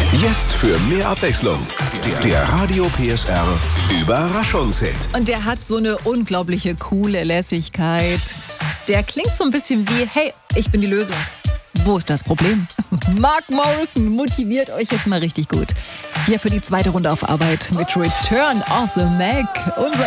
Jetzt für mehr Abwechslung. Der Radio PSR Überraschungshit. Und der hat so eine unglaubliche coole Lässigkeit. Der klingt so ein bisschen wie, hey, ich bin die Lösung. Wo ist das Problem? Mark Morrison motiviert euch jetzt mal richtig gut. Hier für die zweite Runde auf Arbeit mit Return of the Mac. Unser